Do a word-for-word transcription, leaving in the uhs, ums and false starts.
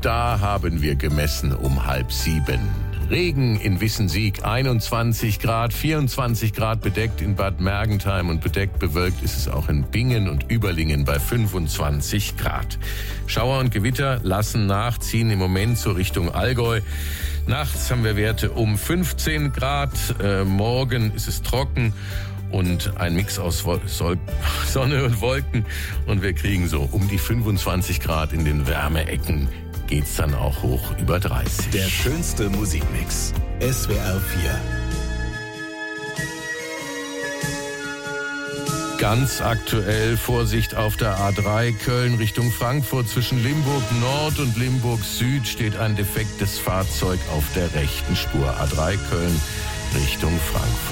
da haben wir gemessen um halb sieben. Regen in Wissensiek, einundzwanzig Grad, vierundzwanzig Grad bedeckt in Bad Mergentheim und bedeckt bewölkt ist es auch in Bingen und Überlingen bei fünfundzwanzig Grad. Schauer und Gewitter lassen nach, ziehen im Moment zur Richtung Allgäu. Nachts haben wir Werte um fünfzehn Grad, äh, morgen ist es trocken und ein Mix aus Wol- Sol- Sonne und Wolken und wir kriegen so um die fünfundzwanzig Grad in den Wärmeecken. Geht's dann auch hoch über dreißig. Der schönste Musikmix. S W R vier. Ganz aktuell Vorsicht auf der A drei Köln Richtung Frankfurt. Zwischen Limburg Nord und Limburg Süd steht ein defektes Fahrzeug auf der rechten Spur. A drei Köln Richtung Frankfurt.